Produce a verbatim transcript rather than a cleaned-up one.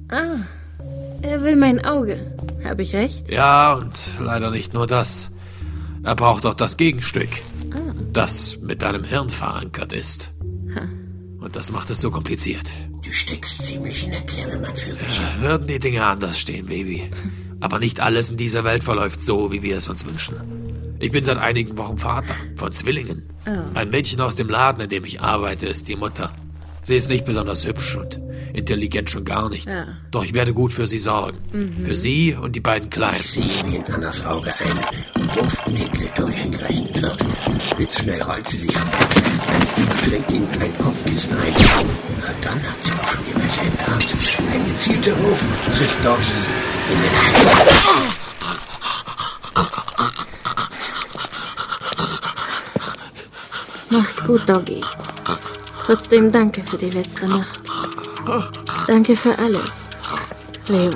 Ah, er will mein Auge. Habe ich recht? Ja, und leider nicht nur das. Er braucht auch das Gegenstück, Ah. das mit deinem Hirn verankert ist. Ha. Und das macht es so kompliziert. Du steckst ziemlich in der Klemme, mein Vögelchen. Ja, würden die Dinge anders stehen, Baby. Aber nicht alles in dieser Welt verläuft so, wie wir es uns wünschen. Ich bin seit einigen Wochen Vater von Zwillingen. Oh. Ein Mädchen aus dem Laden, in dem ich arbeite, ist die Mutter. Sie ist nicht besonders hübsch und intelligent schon gar nicht. Ja. Doch ich werde gut für sie sorgen. Mhm. Für sie und die beiden Kleinen. Ich sehe, wie in Annas Auge ein Duftnickel durchgerechnet wird. Blitzschnell rollt sie sich vom Bett. Ein trägt ihnen ein Kopfkissen ein. Na, dann hat sie auch schon ihr Messer in der Hand. Ein gezielter Ruf trifft Doggy in den Hals. Mach's gut, Doggy. Trotzdem danke für die letzte Nacht. Danke für alles, Leon.